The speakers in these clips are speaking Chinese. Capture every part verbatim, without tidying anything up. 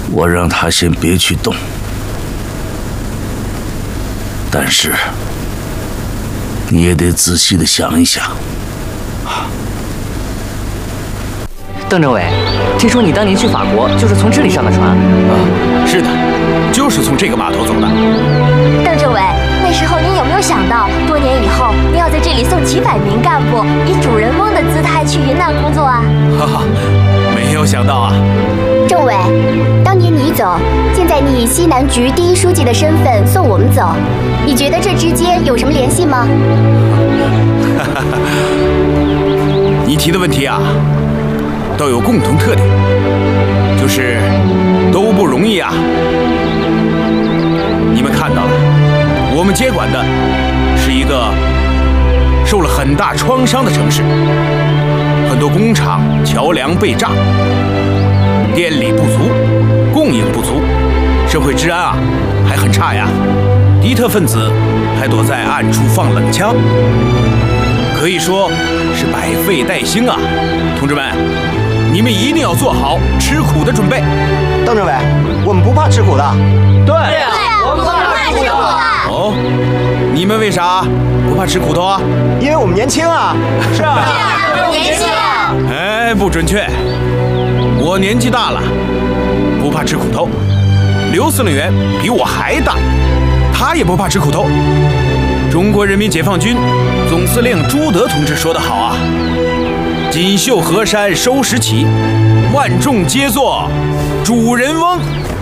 我让他先别去动，但是你也得仔细的想一想。 邓政委，听说你当年去法国就是从这里上的船？ 啊，是的，就是从这个码头走的。 邓政委，那时候您有没有想到，多年以后您要在这里送几百名干部以主人翁的姿态去云南工作啊？ 哈哈，没有想到啊。 政委，当年你走，现在你以西南局第一书记的身份送我们走，你觉得这之间有什么联系吗？ 你提的问题啊，都有共同特点，就是都不容易啊。你们看到了，我们接管的是一个受了很大创伤的城市，很多工厂、桥梁被炸，电力不足，供应不足，社会治安啊还很差呀，敌特分子还躲在暗处放冷枪，可以说是百废待兴啊。同志们，你们一定要做好吃苦的准备。 邓政委，我们不怕吃苦的。 对呀，我们不怕吃苦的。 哦，你们为啥不怕吃苦头啊？ 因为我们年轻啊。 是啊， 我们年轻。 哎，不准确，我年纪大了，不怕吃苦头。刘司令员比我还大，他也不怕吃苦头。中国人民解放军总司令朱德同志说得好啊，锦绣河山收拾起，万众皆作主人翁。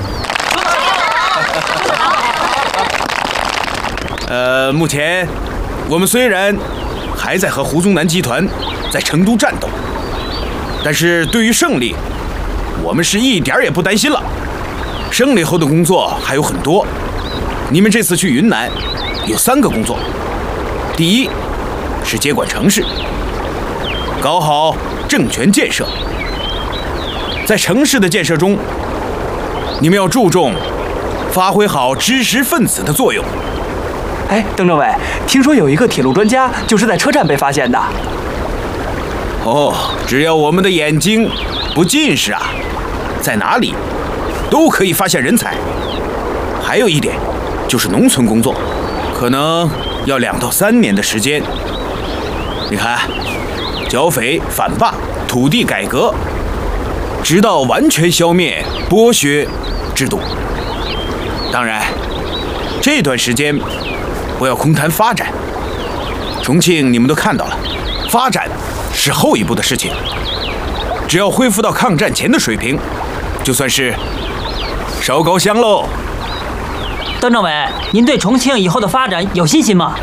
呃，目前我们虽然还在和胡宗南集团在成都战斗，但是对于胜利，我们是一点也不担心了。胜利后的工作还有很多，你们这次去云南有三个工作。第一是接管城市，搞好政权建设。在城市的建设中，你们要注重发挥好知识分子的作用。 哎，邓政委，听说有一个铁路专家就是在车站被发现的。 哦，只要我们的眼睛不近视啊，在哪里都可以发现人才。还有一点就是农村工作，可能要两到三年的时间。你看，剿匪反霸、土地改革，直到完全消灭剥削制度。当然，这段时间不要空谈发展。重庆你们都看到了，发展是后一步的事情。只要恢复到抗战前的水平，就算是烧高香喽。 邓政委，您对重庆以后的发展有信心吗？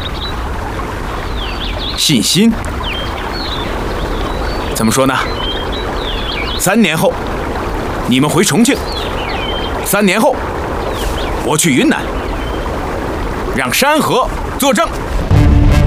信心？怎么说呢？三年后，你们回重庆；三年后，我去云南，让山河作证。